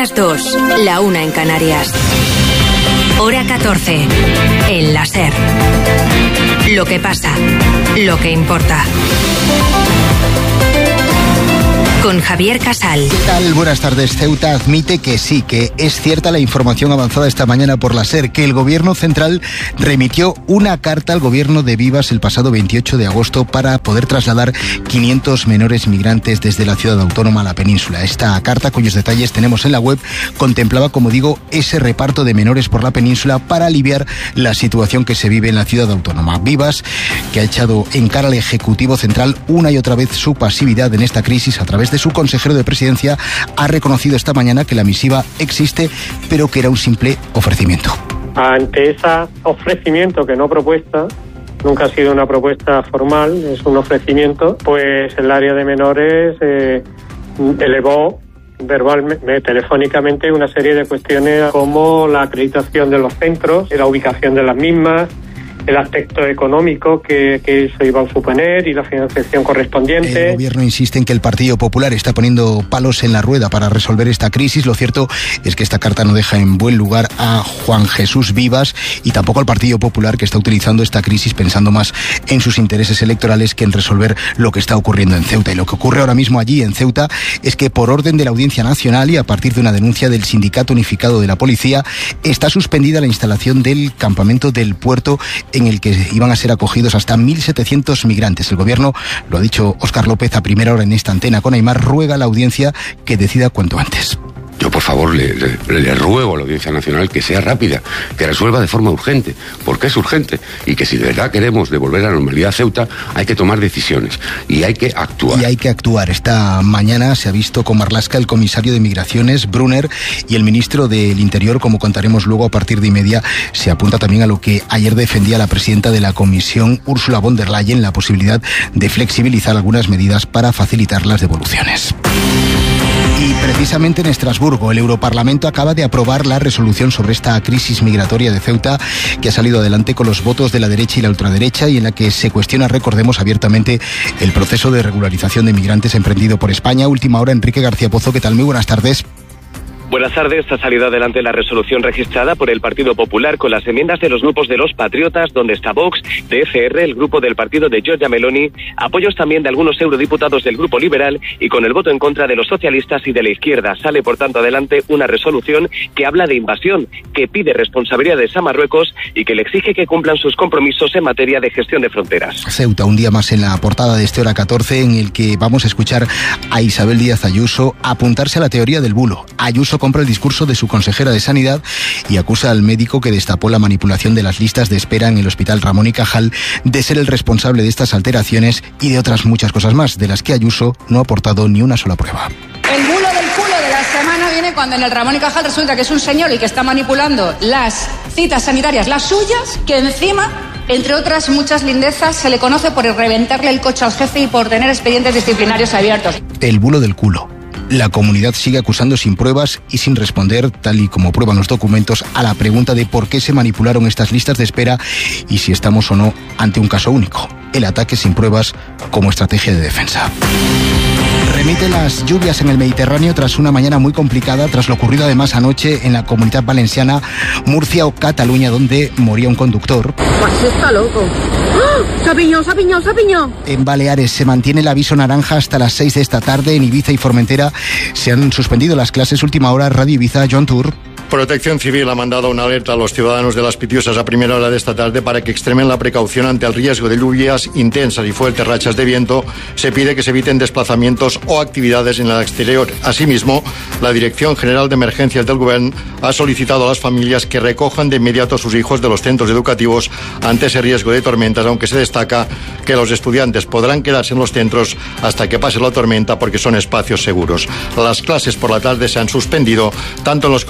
las 2, la 1 en Canarias. Hora 14, en la SER. Lo que pasa, lo que importa. Con Javier Casal. ¿Qué tal? Buenas tardes. Ceuta admite que sí, que es cierta la información avanzada esta mañana por la SER, que el gobierno central remitió una carta al gobierno de Vivas el pasado 28 de agosto para poder trasladar 500 menores migrantes desde la ciudad autónoma a la península. Esta carta, cuyos detalles tenemos en la web, contemplaba, como digo, ese reparto de menores por la península para aliviar la situación que se vive en la ciudad autónoma. Vivas, que ha echado en cara al Ejecutivo Central una y otra vez su pasividad en esta crisis a través de su consejero de Presidencia, ha reconocido esta mañana que la misiva existe, pero que era un simple ofrecimiento. Ante ese ofrecimiento, que no propuesta, nunca ha sido una propuesta formal, es un ofrecimiento, pues el área de menores elevó verbalmente, telefónicamente, una serie de cuestiones como la acreditación de los centros, la ubicación de las mismas, el aspecto económico que eso iba a suponer y la financiación correspondiente. El gobierno insiste en que el Partido Popular está poniendo palos en la rueda para resolver esta crisis. Lo cierto es que esta carta no deja en buen lugar a Juan Jesús Vivas y tampoco al Partido Popular, que está utilizando esta crisis pensando más en sus intereses electorales que en resolver lo que está ocurriendo en Ceuta. Y lo que ocurre ahora mismo allí en Ceuta es que, por orden de la Audiencia Nacional y a partir de una denuncia del Sindicato Unificado de la Policía, está suspendida la instalación del campamento del puerto en el que iban a ser acogidos hasta 1.700 migrantes. El gobierno, lo ha dicho Óscar López a primera hora en esta antena con Aimar, ruega a la audiencia que decida cuanto antes. Yo, por favor, le ruego a la Audiencia Nacional que sea rápida, que resuelva de forma urgente, porque es urgente, y que si de verdad queremos devolver la normalidad a Ceuta, hay que tomar decisiones y hay que actuar. Y hay que actuar. Esta mañana se ha visto con Marlaska el comisario de Migraciones, Brunner, y el ministro del Interior, como contaremos luego a partir de 1:30, se apunta también a lo que ayer defendía la presidenta de la Comisión, Ursula von der Leyen, la posibilidad de flexibilizar algunas medidas para facilitar las devoluciones. Y precisamente en Estrasburgo, el Europarlamento acaba de aprobar la resolución sobre esta crisis migratoria de Ceuta, que ha salido adelante con los votos de la derecha y la ultraderecha, y en la que se cuestiona, recordemos, abiertamente el proceso de regularización de migrantes emprendido por España. Última hora, Enrique García Pozo, ¿qué tal? Muy buenas tardes. Buenas tardes. Ha salido adelante la resolución registrada por el Partido Popular con las enmiendas de los grupos de los Patriotas, donde está Vox, de ECR, el grupo del partido de Giorgia Meloni, apoyos también de algunos eurodiputados del Grupo Liberal y con el voto en contra de los socialistas y de la izquierda. Sale, por tanto, adelante una resolución que habla de invasión, que pide responsabilidades a Marruecos y que le exige que cumplan sus compromisos en materia de gestión de fronteras. Ceuta, un día más en la portada de este Hora 14, en el que vamos a escuchar a Isabel Díaz Ayuso apuntarse a la teoría del bulo. Ayuso compra el discurso de su consejera de Sanidad y acusa al médico que destapó la manipulación de las listas de espera en el Hospital Ramón y Cajal de ser el responsable de estas alteraciones y de otras muchas cosas más, de las que Ayuso no ha aportado ni una sola prueba. El bulo del culo de la semana viene cuando en el Ramón y Cajal resulta que es un señor el que está manipulando las citas sanitarias, las suyas, que encima, entre otras muchas lindezas, se le conoce por reventarle el coche al jefe y por tener expedientes disciplinarios abiertos. El bulo del culo. La comunidad sigue acusando sin pruebas y sin responder, tal y como prueban los documentos, a la pregunta de por qué se manipularon estas listas de espera y si estamos o no ante un caso único. El ataque sin pruebas como estrategia de defensa. Remite las lluvias en el Mediterráneo tras una mañana muy complicada, tras lo ocurrido además anoche en la Comunidad Valenciana, Murcia o Cataluña, donde moría un conductor. Pues está loco. ¡Oh! ¡Se ha piñado! En Baleares se mantiene el aviso naranja hasta las 6 de esta tarde. En Ibiza y Formentera se han suspendido las clases. Última hora, Radio Ibiza, John Tour. Protección Civil ha mandado una alerta a los ciudadanos de Las Pitiusas a primera hora de esta tarde para que extremen la precaución ante el riesgo de lluvias intensas y fuertes rachas de viento. Se pide que se eviten desplazamientos o actividades en el exterior. Asimismo, la Dirección General de Emergencias del Gobierno ha solicitado a las familias que recojan de inmediato a sus hijos de los centros educativos ante ese riesgo de tormentas, aunque se destaca que los estudiantes podrán quedarse en los centros hasta que pase la tormenta porque son espacios seguros. Las clases por la tarde se han suspendido tanto en los colegios de Ibiza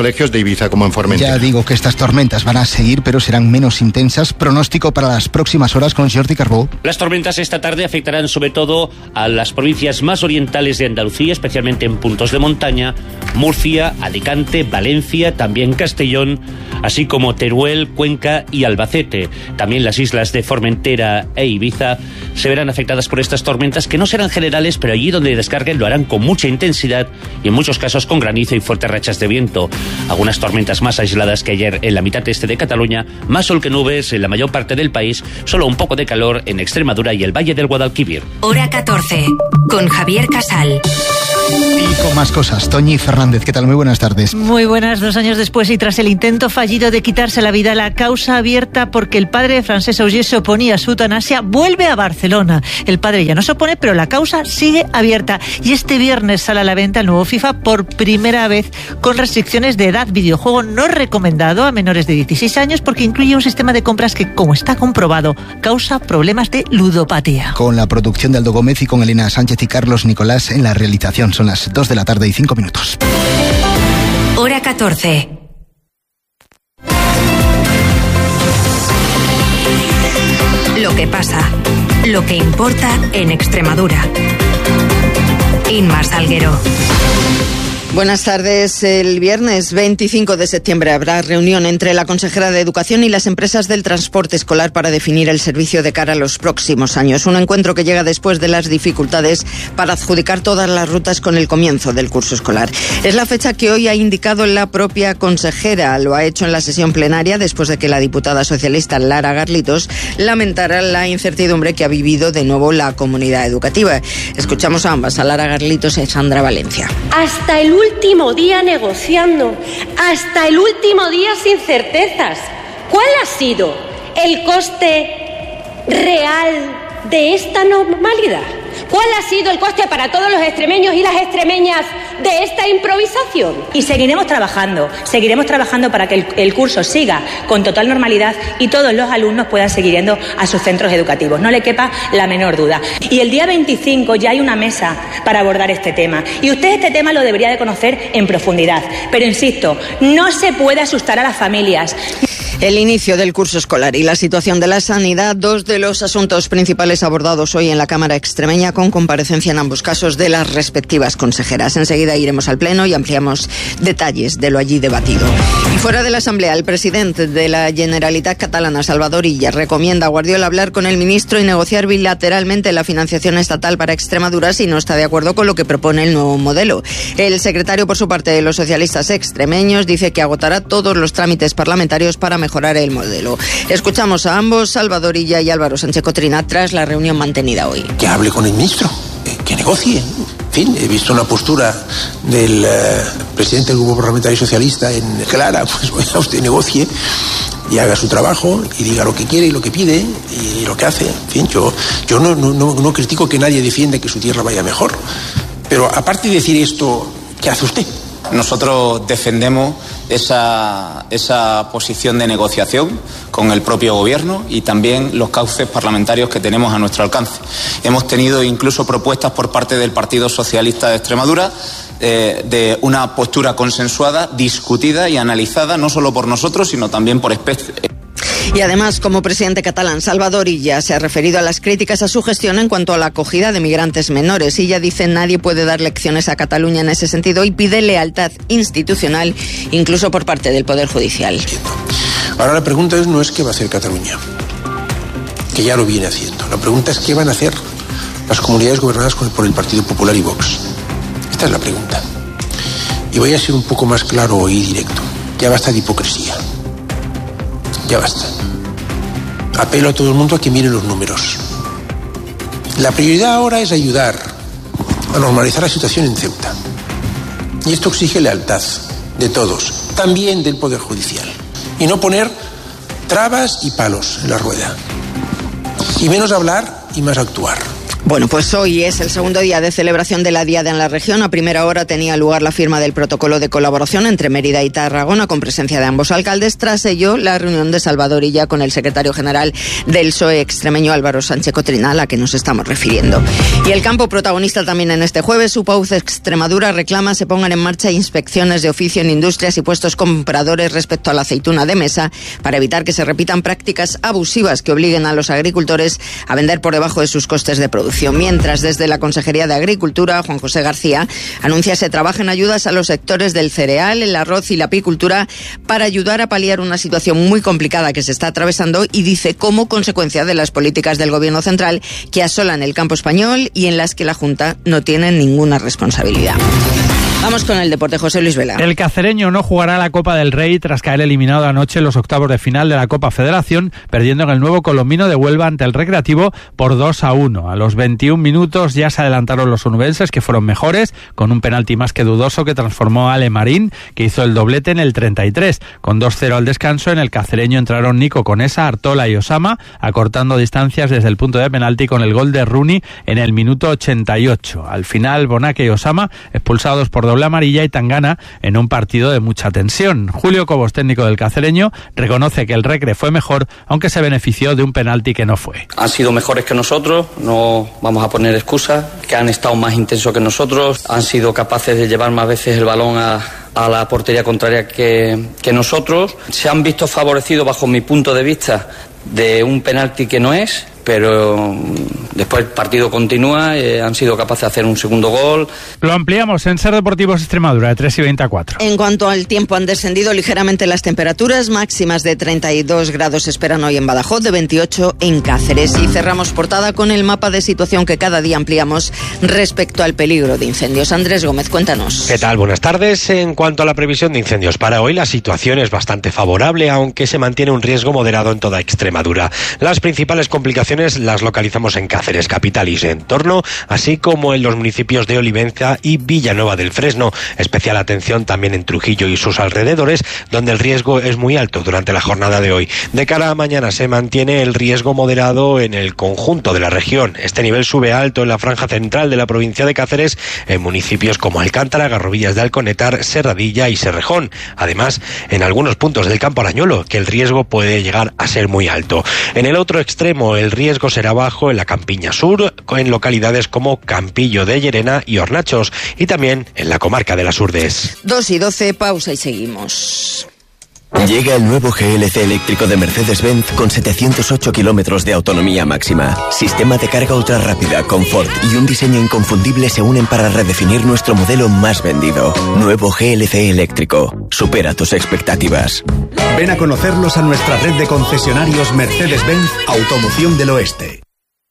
Ibiza como en Formentera. Ya digo que estas tormentas van a seguir, pero serán menos intensas. Pronóstico para las próximas horas con Jordi Carbó. Las tormentas esta tarde afectarán sobre todo a las provincias más orientales de Andalucía, especialmente en puntos de montaña, Murcia, Alicante, Valencia, también Castellón, así como Teruel, Cuenca y Albacete. También las islas de Formentera e Ibiza se verán afectadas por estas tormentas, que no serán generales, pero allí donde descarguen lo harán con mucha intensidad y en muchos casos con granizo y fuertes rachas de viento. Algunas tormentas más aisladas que ayer en la mitad este de Cataluña, más sol que nubes en la mayor parte del país, solo un poco de calor en Extremadura y el Valle del Guadalquivir. Hora 14, con Javier Casal. Y con más cosas, Toñi Fernández, ¿qué tal? Muy buenas tardes. Muy buenas, 2 años después y tras el intento fallido de quitarse la vida, la causa abierta porque el padre de Francesc Auger se oponía a su eutanasia vuelve a Barcelona. El padre ya no se opone, pero la causa sigue abierta. Y este viernes sale a la venta el nuevo FIFA por primera vez con restricciones de edad. Videojuego no recomendado a menores de 16 años porque incluye un sistema de compras que, como está comprobado, causa problemas de ludopatía. Con la producción de Aldo Gómez y con Elena Sánchez y Carlos Nicolás en la realización. Son las 2 de la tarde y 5 minutos. Hora 14. Lo que pasa, lo que importa en Extremadura. Inma Salguero. Buenas tardes. El viernes 25 de septiembre habrá reunión entre la consejera de Educación y las empresas del transporte escolar para definir el servicio de cara a los próximos años. Un encuentro que llega después de las dificultades para adjudicar todas las rutas con el comienzo del curso escolar. Es la fecha que hoy ha indicado la propia consejera. Lo ha hecho en la sesión plenaria después de que la diputada socialista Lara Garlitos lamentara la incertidumbre que ha vivido de nuevo la comunidad educativa. Escuchamos a ambas, a Lara Garlitos y a Sandra Valencia. Hasta el último día negociando, hasta el último día sin certezas. ¿Cuál ha sido el coste real de esta normalidad? ¿Cuál ha sido el coste para todos los extremeños y las extremeñas de esta improvisación? Y seguiremos trabajando para que el curso siga con total normalidad y todos los alumnos puedan seguir yendo a sus centros educativos. No le quepa la menor duda. Y el día 25 ya hay una mesa para abordar este tema. Y usted este tema lo debería de conocer en profundidad. Pero insisto, no se puede asustar a las familias. El inicio del curso escolar y la situación de la sanidad, 2 de los asuntos principales abordados hoy en la Cámara extremeña, con comparecencia en ambos casos de las respectivas consejeras. Enseguida iremos al Pleno y ampliamos detalles de lo allí debatido. Y fuera de la Asamblea, el presidente de la Generalitat catalana, Salvador Illa, recomienda a Guardiola hablar con el ministro y negociar bilateralmente la financiación estatal para Extremadura si no está de acuerdo con lo que propone el nuevo modelo. El secretario, por su parte, de los socialistas extremeños, dice que agotará todos los trámites parlamentarios para mejorar el modelo. Escuchamos a ambos, Salvador Illa y Álvaro Sánchez Cotrina, tras la reunión mantenida hoy. Que hable con el ministro, que negocie. En fin, he visto una postura del presidente del Grupo Parlamentario Socialista en clara, pues vaya usted, negocie y haga su trabajo y diga lo que quiere y lo que pide y lo que hace. En fin, yo no critico que nadie defienda que su tierra vaya mejor, pero aparte de decir esto, ¿qué hace usted? Nosotros defendemos esa posición de negociación con el propio gobierno y también los cauces parlamentarios que tenemos a nuestro alcance. Hemos tenido incluso propuestas por parte del Partido Socialista de Extremadura de una postura consensuada, discutida y analizada no solo por nosotros, sino también por Y además, como presidente catalán, Salvador Illa se ha referido a las críticas a su gestión en cuanto a la acogida de migrantes menores. Illa dice nadie puede dar lecciones a Cataluña en ese sentido y pide lealtad institucional, incluso por parte del Poder Judicial. Ahora la pregunta no es qué va a hacer Cataluña, que ya lo viene haciendo. La pregunta es qué van a hacer las comunidades gobernadas por el Partido Popular y Vox. Esta es la pregunta. Y voy a ser un poco más claro y directo. Ya basta de hipocresía. Ya basta. Apelo a todo el mundo a que mire los números. La prioridad ahora es ayudar a normalizar la situación en Ceuta. Y esto exige lealtad de todos, también del Poder Judicial. Y no poner trabas y palos en la rueda. Y menos hablar y más actuar. Bueno, pues hoy es el segundo día de celebración de la Diada en la región. A primera hora tenía lugar la firma del protocolo de colaboración entre Mérida y Tarragona con presencia de ambos alcaldes. Tras ello, la reunión de Salvador Illa con el secretario general del PSOE extremeño Álvaro Sánchez Cotrina, a la que nos estamos refiriendo. Y el campo protagonista también en este jueves. UPAUZ Extremadura reclama se pongan en marcha inspecciones de oficio en industrias y puestos compradores respecto a la aceituna de mesa para evitar que se repitan prácticas abusivas que obliguen a los agricultores a vender por debajo de sus costes de producción. Mientras, desde la Consejería de Agricultura, Juan José García anuncia se trabaja en ayudas a los sectores del cereal, el arroz y la apicultura para ayudar a paliar una situación muy complicada que se está atravesando y dice como consecuencia de las políticas del Gobierno central que asolan el campo español y en las que la Junta no tiene ninguna responsabilidad. Vamos con el deporte, José Luis Vela. El cacereño no jugará la Copa del Rey tras caer eliminado anoche en los octavos de final de la Copa Federación, perdiendo en el nuevo Colombino de Huelva ante el Recreativo por 2-1. A los 21 minutos ya se adelantaron los onubenses, que fueron mejores, con un penalti más que dudoso que transformó a Ale Marín, que hizo el doblete en el 33. Con 2-0 al descanso, en el cacereño entraron Nico Conesa, Artola y Osama, acortando distancias desde el punto de penalti con el gol de Rooney en el minuto 88. Al final, Bonaque y Osama expulsados por doble amarilla y Tangana en un partido de mucha tensión. Julio Cobos, técnico del cacereño, reconoce que el Recre fue mejor, aunque se benefició de un penalti que no fue. Han sido mejores que nosotros, no vamos a poner excusas, que han estado más intensos que nosotros, han sido capaces de llevar más veces el balón a la portería contraria que nosotros. Se han visto favorecidos, bajo mi punto de vista, de un penalti que no es, pero después el partido continúa, han sido capaces de hacer un segundo gol. Lo ampliamos en Ser Deportivos Extremadura, de 3:20 a 4. En cuanto al tiempo, han descendido ligeramente las temperaturas, máximas de 32 grados esperan hoy en Badajoz, de 28 en Cáceres. Y cerramos portada con el mapa de situación que cada día ampliamos respecto al peligro de incendios. Andrés Gómez, cuéntanos. ¿Qué tal? Buenas tardes. En cuanto a la previsión de incendios para hoy, la situación es bastante favorable, aunque se mantiene un riesgo moderado en toda Extremadura. Las principales complicaciones las localizamos en Cáceres, capital y su entorno, así como en los municipios de Olivenza y Villanueva del Fresno. Especial atención también en Trujillo y sus alrededores, donde el riesgo es muy alto durante la jornada de hoy. De cara a mañana se mantiene el riesgo moderado en el conjunto de la región. Este nivel sube alto en la franja central de la provincia de Cáceres, en municipios como Alcántara, Garrovillas de Alconetar, Serradilla y Serrejón. Además, en algunos puntos del Campo Arañuelo, que el riesgo puede llegar a ser muy alto. En el otro extremo, el riesgo será bajo en la Campiña Sur, en localidades como Campillo de Llerena y Hornachos, y también en la comarca de las Urdes. 2:12, pausa y seguimos. Llega el nuevo GLC eléctrico de Mercedes-Benz con 708 kilómetros de autonomía máxima. Sistema de carga ultra rápida, confort y un diseño inconfundible se unen para redefinir nuestro modelo más vendido. Nuevo GLC eléctrico. Supera tus expectativas. Ven a conocerlos a nuestra red de concesionarios Mercedes-Benz Automoción del Oeste.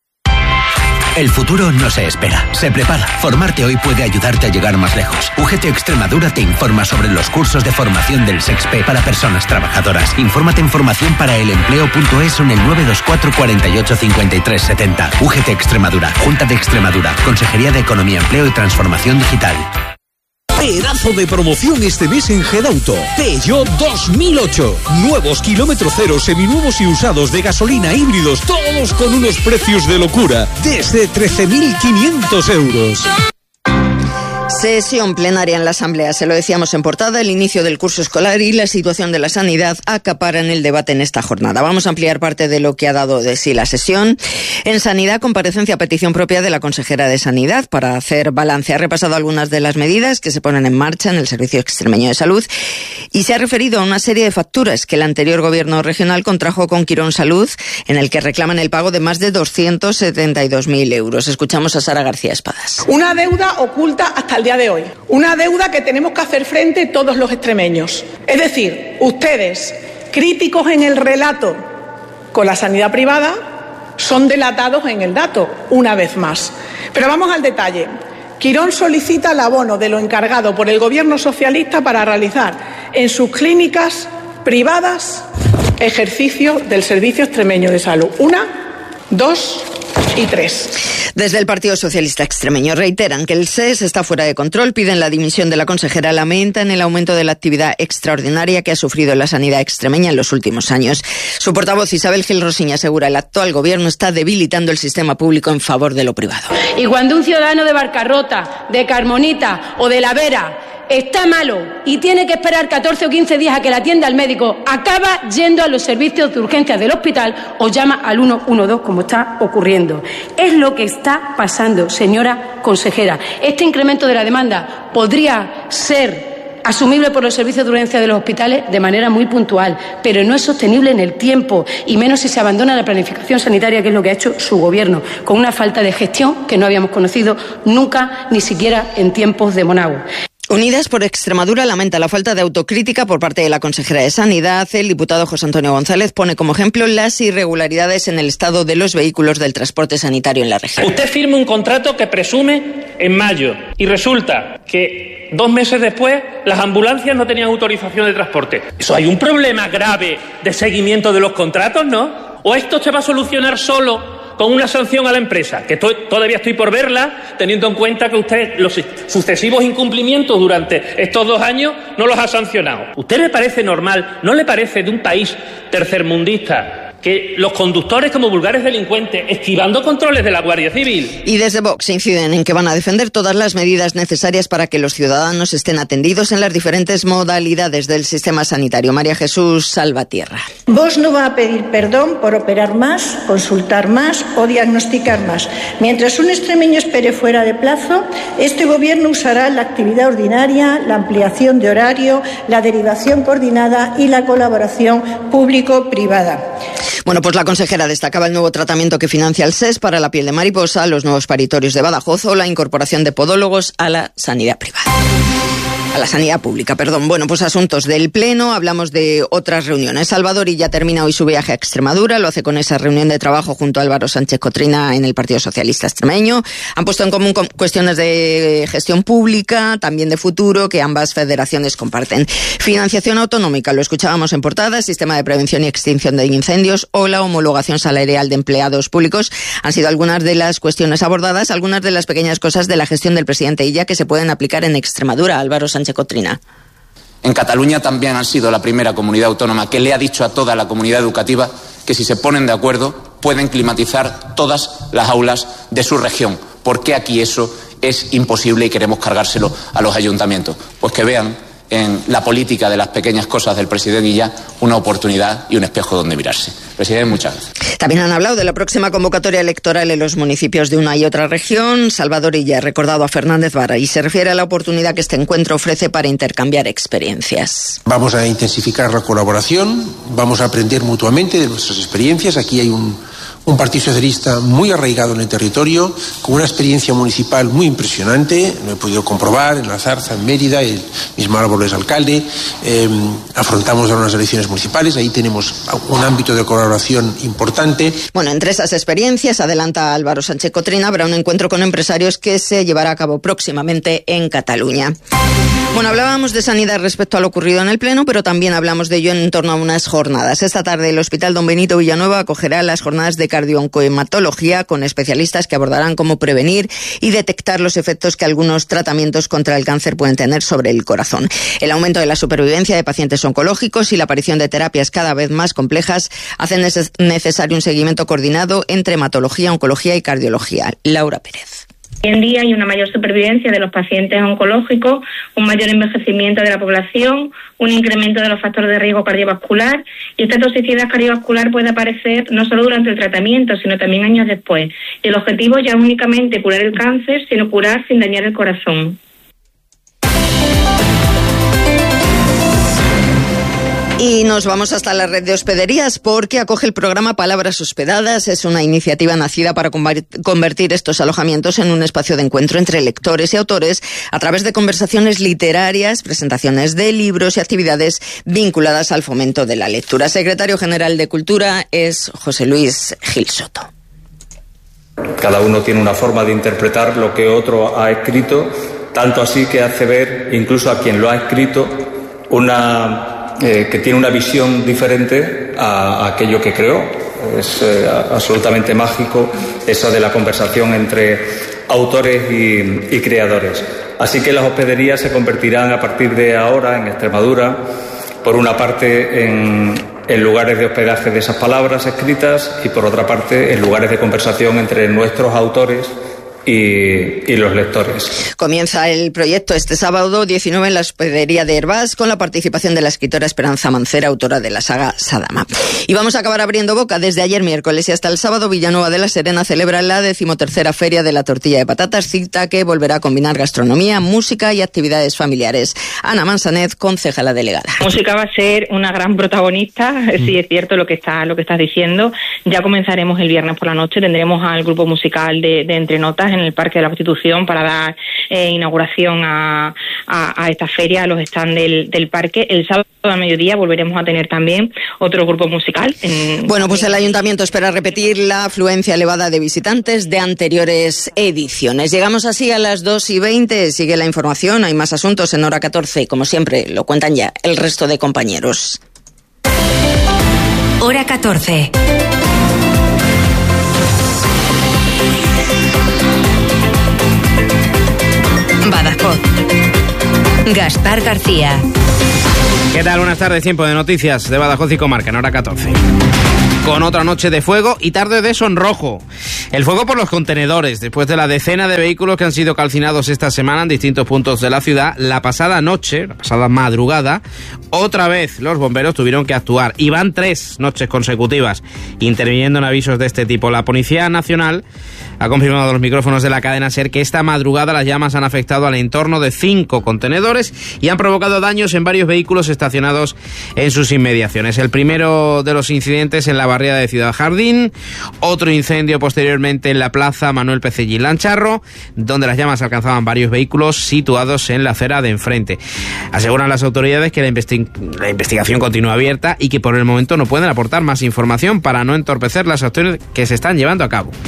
El futuro no se espera, se prepara. Formarte hoy puede ayudarte a llegar más lejos. UGT Extremadura te informa sobre los cursos de formación del SEXPE para personas trabajadoras. Infórmate en formacionparaelempleo.es o en el 924 48 53 70. UGT Extremadura, Junta de Extremadura, Consejería de Economía, Empleo y Transformación Digital. Pedazo de promoción este mes en Gedauto. Peugeot 2008. Nuevos kilómetro cero, seminuevos y usados de gasolina, híbridos, todos con unos precios de locura. Desde 13.500 euros. Sesión plenaria en la Asamblea, se lo decíamos en portada, el inicio del curso escolar y la situación de la sanidad acaparan el debate en esta jornada. Vamos a ampliar parte de lo que ha dado de sí la sesión. En Sanidad, comparecencia a petición propia de la consejera de Sanidad para hacer balance. Ha repasado algunas de las medidas que se ponen en marcha en el Servicio Extremeño de Salud y se ha referido a una serie de facturas que el anterior gobierno regional contrajo con Quirón Salud, en el que reclaman el pago de más de 272.000 euros. Escuchamos a Sara García Espadas. Una deuda oculta hasta el día de hoy. Una deuda que tenemos que hacer frente todos los extremeños. Es decir, ustedes, críticos en el relato con la sanidad privada, son delatados en el dato, una vez más. Pero vamos al detalle. Quirón solicita el abono de lo encargado por el gobierno socialista para realizar en sus clínicas privadas ejercicio del Servicio Extremeño de Salud. 1, 2 y 3. Desde el Partido Socialista Extremeño reiteran que el SES está fuera de control, piden la dimisión de la consejera, lamentan el aumento de la actividad extraordinaria que ha sufrido la sanidad extremeña en los últimos años. Su portavoz Isabel Gil Rosiña asegura que el actual gobierno está debilitando el sistema público en favor de lo privado. Y cuando un ciudadano de Barcarrota, de Carmonita o de La Vera está malo y tiene que esperar 14 o 15 días a que la atienda el médico, acaba yendo a los servicios de urgencias del hospital o llama al 112, como está ocurriendo. Es lo que está pasando, señora consejera. Este incremento de la demanda podría ser asumible por los servicios de urgencia de los hospitales de manera muy puntual, pero no es sostenible en el tiempo, y menos si se abandona la planificación sanitaria, que es lo que ha hecho su gobierno, con una falta de gestión que no habíamos conocido nunca, ni siquiera en tiempos de Monagua. Unidas por Extremadura lamenta la falta de autocrítica por parte de la consejera de Sanidad. El diputado José Antonio González pone como ejemplo las irregularidades en el estado de los vehículos del transporte sanitario en la región. Usted firma un contrato que presume en mayo y resulta que 2 meses después las ambulancias no tenían autorización de transporte. Eso hay un problema grave de seguimiento de los contratos, ¿no? ¿O esto se va a solucionar solo con una sanción a la empresa? Que todavía estoy por verla, teniendo en cuenta que usted los sucesivos incumplimientos durante estos 2 años no los ha sancionado. ¿Usted le parece normal, no le parece de un país tercermundista, que los conductores como vulgares delincuentes esquivando controles de la Guardia Civil? Y desde Vox inciden en que van a defender todas las medidas necesarias para que los ciudadanos estén atendidos en las diferentes modalidades del sistema sanitario. María Jesús Salvatierra. Vox no va a pedir perdón por operar más, consultar más o diagnosticar más. Mientras un extremeño espere fuera de plazo, este gobierno usará la actividad ordinaria, la ampliación de horario, la derivación coordinada y la colaboración público-privada. Bueno, pues la consejera destacaba el nuevo tratamiento que financia el SES para la piel de mariposa, los nuevos paritorios de Badajoz o la incorporación de podólogos a la sanidad privada. A la sanidad pública, perdón. Bueno, pues asuntos del Pleno, hablamos de otras reuniones. Salvador ya termina hoy su viaje a Extremadura, lo hace con esa reunión de trabajo junto a Álvaro Sánchez Cotrina en el Partido Socialista Extremeño. Han puesto en común cuestiones de gestión pública, también de futuro, que ambas federaciones comparten. Financiación autonómica, lo escuchábamos en portada, sistema de prevención y extinción de incendios o la homologación salarial de empleados públicos han sido algunas de las cuestiones abordadas, algunas de las pequeñas cosas de la gestión del presidente Illa que se pueden aplicar en Extremadura. Álvaro Sánchez Cotrina. En Cataluña también han sido la primera comunidad autónoma que le ha dicho a toda la comunidad educativa que si se ponen de acuerdo pueden climatizar todas las aulas de su región. ¿Por qué aquí eso es imposible y queremos cargárselo a los ayuntamientos? Pues que vean en la política de las pequeñas cosas del presidente Illa una oportunidad y un espejo donde mirarse. Presidente, muchas gracias. También han hablado de la próxima convocatoria electoral en los municipios de una y otra región. Salvador Illa ha recordado a Fernández Vara y se refiere a la oportunidad que este encuentro ofrece para intercambiar experiencias. Vamos a intensificar la colaboración, vamos a aprender mutuamente de nuestras experiencias. Aquí hay un Partido Socialista muy arraigado en el territorio, con una experiencia municipal muy impresionante, lo he podido comprobar en La Zarza, en Mérida, el mismo Álvaro es alcalde, afrontamos ahora unas elecciones municipales, ahí tenemos un ámbito de colaboración importante. Bueno, entre esas experiencias, adelanta Álvaro Sánchez Cotrina, habrá un encuentro con empresarios que se llevará a cabo próximamente en Cataluña. Bueno, hablábamos de sanidad respecto a lo ocurrido en el Pleno, pero también hablamos de ello en torno a unas jornadas. Esta tarde el Hospital Don Benito Villanueva acogerá las jornadas de cardiooncohematología con especialistas que abordarán cómo prevenir y detectar los efectos que algunos tratamientos contra el cáncer pueden tener sobre el corazón. El aumento de la supervivencia de pacientes oncológicos y la aparición de terapias cada vez más complejas hacen necesario un seguimiento coordinado entre hematología, oncología y cardiología. Laura Pérez. Hoy en día hay una mayor supervivencia de los pacientes oncológicos, un mayor envejecimiento de la población, un incremento de los factores de riesgo cardiovascular, y esta toxicidad cardiovascular puede aparecer no solo durante el tratamiento, sino también años después. Y el objetivo ya es únicamente curar el cáncer, sino curar sin dañar el corazón. Y nos vamos hasta la red de hospederías porque acoge el programa Palabras Hospedadas. Es una iniciativa nacida para convertir estos alojamientos en un espacio de encuentro entre lectores y autores a través de conversaciones literarias, presentaciones de libros y actividades vinculadas al fomento de la lectura. Secretario General de Cultura es José Luis Gil Soto. Cada uno tiene una forma de interpretar lo que otro ha escrito, tanto así que hace ver incluso a quien lo ha escrito que tiene una visión diferente a aquello que creó. Es absolutamente mágico eso de la conversación entre autores y creadores. Así que las hospederías se convertirán a partir de ahora en Extremadura, por una parte en lugares de hospedaje de esas palabras escritas y por otra parte en lugares de conversación entre nuestros autores y los lectores. Comienza el proyecto este sábado 19 en la hospedería de Hervás con la participación de la escritora Esperanza Mancera, autora de la saga Sadama. Y vamos a acabar abriendo boca. Desde ayer miércoles y hasta el sábado, Villanueva de la Serena celebra la 13ª Feria de la Tortilla de Patatas, cita que volverá a combinar gastronomía, música y actividades familiares. Ana Mansanet, concejala delegada. La música va a ser una gran protagonista, sí es cierto lo que estás diciendo. Ya comenzaremos el viernes por la noche, tendremos al grupo musical de Entre Notas en el Parque de la Constitución para dar inauguración a esta feria, a los stands del parque. El sábado a mediodía volveremos a tener también otro grupo musical. Bueno, pues el Ayuntamiento espera repetir la afluencia elevada de visitantes de anteriores ediciones. Llegamos así a las 2:20. Sigue la información, hay más asuntos en Hora 14. Como siempre, lo cuentan ya el resto de compañeros. Hora 14. Badajoz. Gaspar García. ¿Qué tal? Buenas tardes, tiempo de noticias de Badajoz y comarca en Hora 14. Con otra noche de fuego y tarde de sonrojo. El fuego por los contenedores, después de la decena de vehículos que han sido calcinados esta semana en distintos puntos de la ciudad. La pasada madrugada, otra vez los bomberos tuvieron que actuar. Y van 3 noches consecutivas interviniendo en avisos de este tipo. La Policía Nacional ha confirmado a los micrófonos de la cadena SER que esta madrugada las llamas han afectado al entorno de 5 contenedores y han provocado daños en varios vehículos estacionados en sus inmediaciones. El primero de los incidentes en la barriada de Ciudad Jardín, otro incendio posteriormente en la plaza Manuel Pecellín Lancharro, donde las llamas alcanzaban varios vehículos situados en la acera de enfrente. Aseguran las autoridades que la investigación continúa abierta y que por el momento no pueden aportar más información para no entorpecer las acciones que se están llevando a cabo.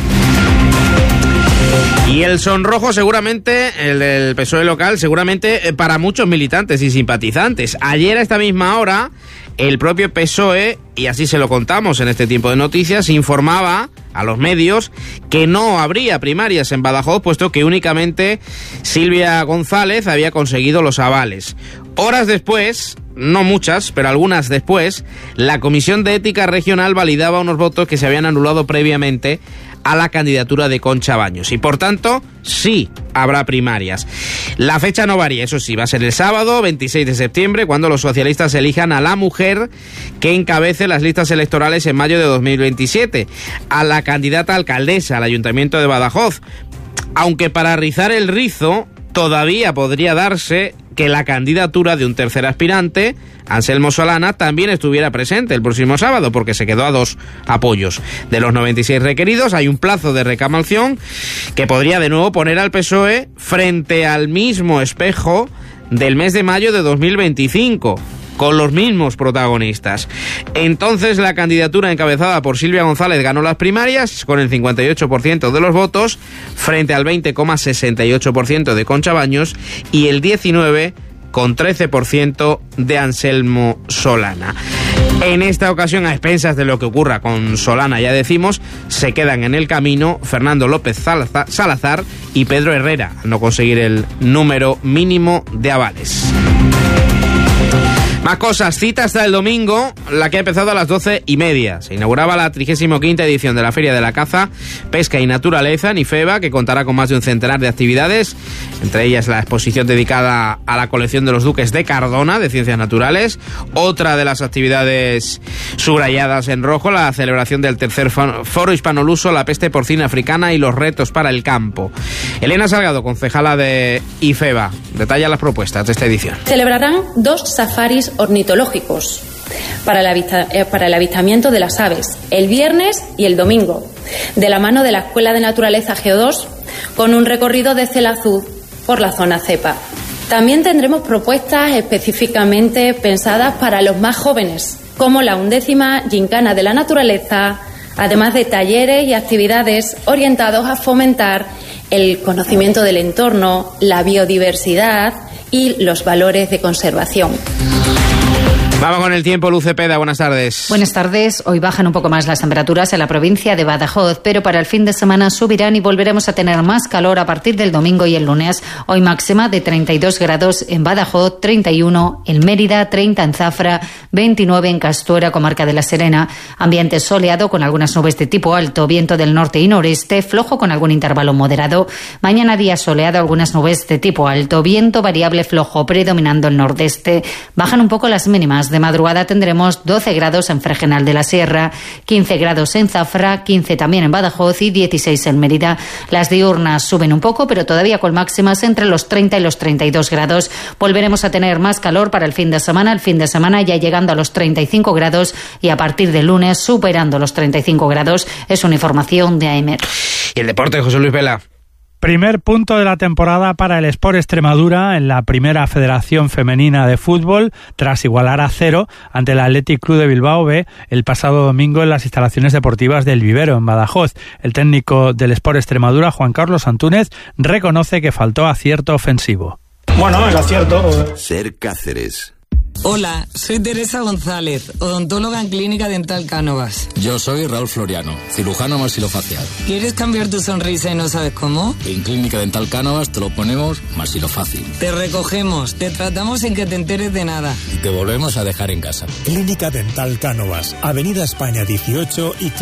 Y el sonrojo seguramente, el del PSOE local, seguramente para muchos militantes y simpatizantes. Ayer a esta misma hora, el propio PSOE, y así se lo contamos en este tiempo de noticias, informaba a los medios que no habría primarias en Badajoz, puesto que únicamente Silvia González había conseguido los avales. Horas después, no muchas, pero algunas después, la Comisión de Ética Regional validaba unos votos que se habían anulado previamente a la candidatura de Concha Baños y por tanto sí habrá primarias. La fecha no varía, eso sí, va a ser el sábado 26 de septiembre cuando los socialistas elijan a la mujer que encabece las listas electorales en mayo de 2027, a la candidata alcaldesa al Ayuntamiento de Badajoz, aunque para rizar el rizo todavía podría darse que la candidatura de un tercer aspirante, Anselmo Solana, también estuviera presente el próximo sábado, porque se quedó a 2 apoyos. De los 96 requeridos, hay un plazo de reclamación que podría de nuevo poner al PSOE frente al mismo espejo del mes de mayo de 2025, con los mismos protagonistas. Entonces la candidatura encabezada por Silvia González ganó las primarias con el 58% de los votos frente al 20,68% de Concha Baños y el 19,13% de Anselmo Solana. En esta ocasión, a expensas de lo que ocurra con Solana, ya decimos, se quedan en el camino Fernando López Salazar y Pedro Herrera, al no conseguir el número mínimo de avales. Más cosas, cita hasta el domingo, la que ha empezado a las 12:30. Se inauguraba la 35ª edición de la Feria de la Caza, Pesca y Naturaleza en IFEBA, que contará con más de un centenar de actividades, entre ellas la exposición dedicada a la colección de los duques de Cardona, de Ciencias Naturales. Otra de las actividades subrayadas en rojo, la celebración del tercer Foro Hispanoluso, la peste porcina africana y los retos para el campo. Elena Salgado, concejala de IFEBA, detalla las propuestas de esta edición. Celebrarán 2 safaris ornitológicos para el avistamiento de las aves, el viernes y el domingo, de la mano de la Escuela de Naturaleza Geo2, con un recorrido de Celazú por la zona cepa. También tendremos propuestas específicamente pensadas para los más jóvenes, como la 11ª Gincana de la Naturaleza, además de talleres y actividades orientados a fomentar el conocimiento del entorno, la biodiversidad y los valores de conservación. Vamos con el tiempo, Luz Cepeda, buenas tardes. Buenas tardes. Hoy bajan un poco más las temperaturas en la provincia de Badajoz, pero para el fin de semana subirán y volveremos a tener más calor a partir del domingo y el lunes. Hoy máxima de 32 grados en Badajoz, 31 en Mérida, 30 en Zafra, 29 en Castuera, comarca de La Serena. Ambiente soleado con algunas nubes de tipo alto, viento del norte y noreste, flojo con algún intervalo moderado. Mañana día soleado, algunas nubes de tipo alto, viento variable flojo predominando el nordeste. Bajan un poco las mínimas. De madrugada tendremos 12 grados en Fregenal de la Sierra, 15 grados en Zafra, 15 también en Badajoz y 16 en Mérida. Las diurnas suben un poco, pero todavía con máximas entre los 30 y los 32 grados. Volveremos a tener más calor para el fin de semana. El fin de semana ya llegando a los 35 grados y a partir del lunes superando los 35 grados. Es una información de AEMET. Y el deporte, José Luis Vela. Primer punto de la temporada para el Sport Extremadura en la primera Federación Femenina de Fútbol, tras igualar a 0 ante el Athletic Club de Bilbao B el pasado domingo en las instalaciones deportivas del Vivero, en Badajoz. El técnico del Sport Extremadura, Juan Carlos Antúnez, reconoce que faltó acierto ofensivo. Bueno, el acierto. Ser Cáceres. Hola, soy Teresa González, odontóloga en Clínica Dental Cánovas. Yo soy Raúl Floriano, cirujano maxilofacial. ¿Quieres cambiar tu sonrisa y no sabes cómo? En Clínica Dental Cánovas te lo ponemos maxilofácil. Te recogemos, te tratamos sin que te enteres de nada. Y te volvemos a dejar en casa. Clínica Dental Cánovas, Avenida España 18 y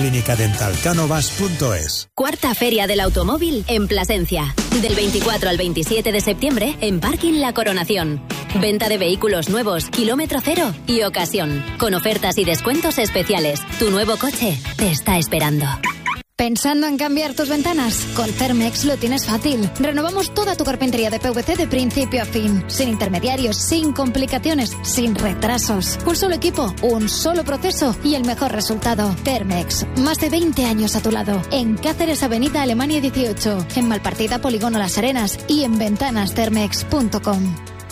clínicadentalcanovas.es. Cuarta Feria del Automóvil en Plasencia. Del 24 al 27 de septiembre en Parking La Coronación. Venta de vehículos nuevos, kilómetro cero y ocasión. Con ofertas y descuentos especiales. Tu nuevo coche te está esperando. ¿Pensando en cambiar tus ventanas? Con Thermex lo tienes fácil. Renovamos toda tu carpintería de PVC de principio a fin. Sin intermediarios, sin complicaciones, sin retrasos. Un solo equipo, un solo proceso y el mejor resultado. Thermex, más de 20 años a tu lado. En Cáceres, Avenida Alemania 18. En Malpartida, Polígono Las Arenas. Y en ventanastermex.com.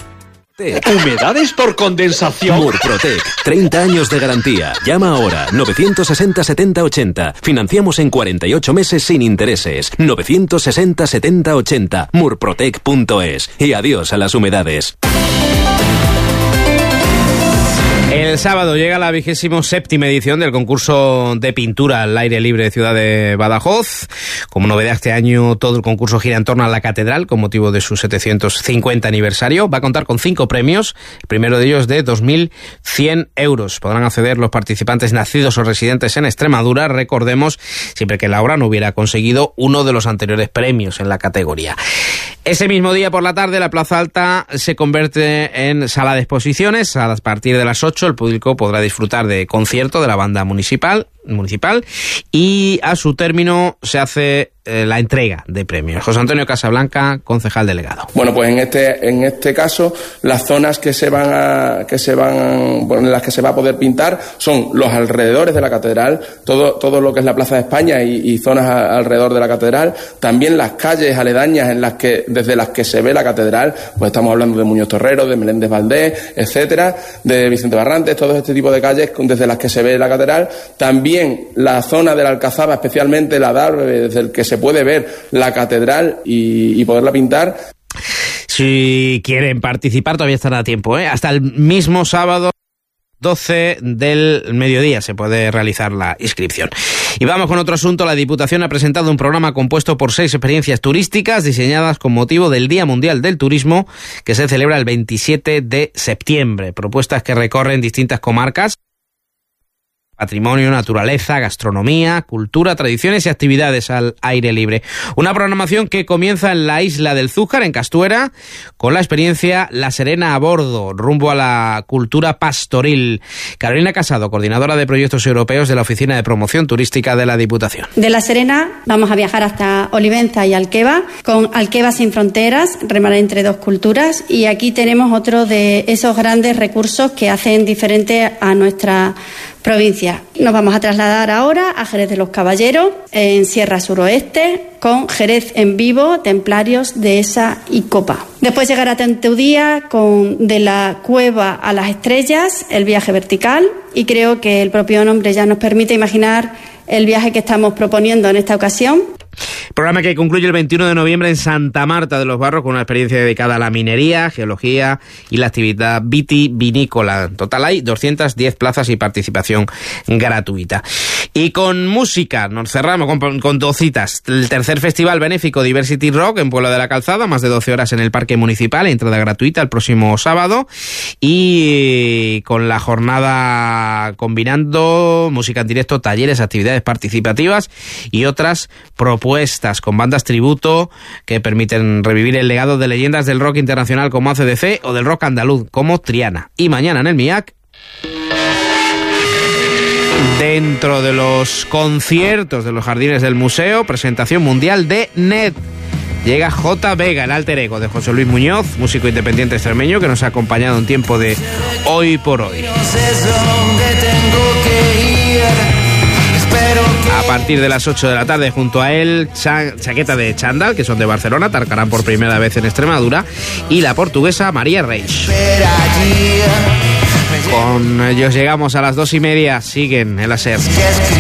¿Humedades por condensación? Murprotec, 30 años de garantía. Llama ahora, 960 70 80. Financiamos en 48 meses sin intereses. 960 70 80. Murprotec.es. Y adiós a las humedades. El sábado llega la 27ª edición del concurso de pintura al aire libre de Ciudad de Badajoz. Como novedad este año, todo el concurso gira en torno a la catedral con motivo de su 750 aniversario. Va a contar con 5 premios, el primero de ellos de 2.100 euros. Podrán acceder los participantes nacidos o residentes en Extremadura, recordemos, siempre que la obra no hubiera conseguido uno de los anteriores premios en la categoría. Ese mismo día por la tarde, la Plaza Alta se convierte en sala de exposiciones. A partir de las 8 el público podrá disfrutar de concierto de la banda municipal y a su término se hace la entrega de premios. José Antonio Casablanca, concejal delegado. Bueno, pues en este caso las zonas en las que se va a poder pintar son los alrededores de la catedral, todo lo que es la Plaza de España y zonas alrededor de la catedral, también las calles aledañas desde las que se ve la catedral, pues estamos hablando de Muñoz Torrero, de Meléndez Valdés, etcétera, de Vicente Barrantes, todo este tipo de calles desde las que se ve la catedral, también la zona de la Alcazaba, especialmente la Darbe, desde el que se puede ver la catedral y poderla pintar. Si quieren participar todavía estará a tiempo, hasta el mismo sábado 12 del mediodía se puede realizar la inscripción. Y vamos con otro asunto. La Diputación ha presentado un programa compuesto por 6 experiencias turísticas diseñadas con motivo del Día Mundial del Turismo, que se celebra el 27 de septiembre. Propuestas que recorren distintas comarcas: patrimonio, naturaleza, gastronomía, cultura, tradiciones y actividades al aire libre. Una programación que comienza en la isla del Zújar, en Castuera, con la experiencia La Serena a bordo, rumbo a la cultura pastoril. Carolina Casado, coordinadora de proyectos europeos de la Oficina de Promoción Turística de la Diputación. De La Serena vamos a viajar hasta Olivenza y Alqueva, con Alqueva sin fronteras, remar entre dos culturas, y aquí tenemos otro de esos grandes recursos que hacen diferente a nuestra provincia. Nos vamos a trasladar ahora a Jerez de los Caballeros, en Sierra Suroeste, con Jerez en vivo, Templarios, Dehesa y Copa. Después llegará Tenteudía con De la Cueva a las Estrellas, el viaje vertical, y creo que el propio nombre ya nos permite imaginar el viaje que estamos proponiendo en esta ocasión. Programa que concluye el 21 de noviembre en Santa Marta de los Barros con una experiencia dedicada a la minería, geología y la actividad vitivinícola. En total hay 210 plazas y participación gratuita. Y con música nos cerramos con dos citas. El tercer festival benéfico Diversity Rock en Puebla de la Calzada, más de 12 horas en el Parque Municipal, entrada gratuita el próximo sábado. Y con la jornada combinando música en directo, talleres, actividades participativas y otras propuestas con bandas tributo que permiten revivir el legado de leyendas del rock internacional como AC/DC o del rock andaluz como Triana. Y mañana en el MIAC, dentro de los conciertos de los jardines del museo, presentación mundial de NET. Llega J. Vega, el alter ego de José Luis Muñoz, músico independiente extremeño que nos ha acompañado en tiempo de Hoy por Hoy. A partir de las 8 de la tarde, junto a él, Chaqueta de Chandal, que son de Barcelona, tocarán por primera vez en Extremadura, y la portuguesa María Reis. Con ellos llegamos a las 2:30, siguen en la SER.